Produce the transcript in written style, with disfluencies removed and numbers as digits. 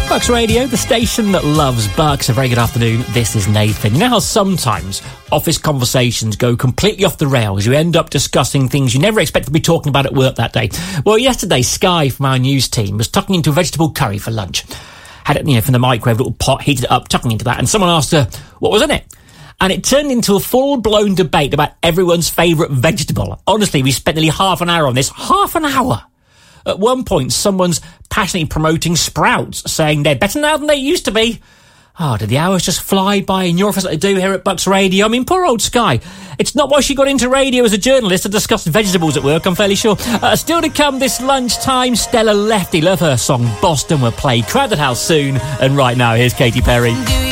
Bucks Radio, the station that loves Bucks. A very good afternoon. This is Nathan. You know how sometimes office conversations go completely off the rails? You end up discussing things you never expect to be talking about at work that day. Well, yesterday, Sky from our news team was tucking into a vegetable curry for lunch. Had it, from the microwave, little pot, heated it up, tucking into that, and someone asked her what was in it. And it turned into a full-blown debate about everyone's favourite vegetable. Honestly, we spent nearly half an hour on this. Half an hour! At one point, someone's passionately promoting sprouts, saying they're better now than they used to be. Did the hours just fly by in your office like they do here at Bucks Radio? I mean, poor old Sky. It's not why she got into radio as a journalist to discuss vegetables at work, I'm fairly sure. Still to come this lunchtime, Stella Lefty. Love her song Boston will play Crowded House soon. And right now, here's Katy Perry.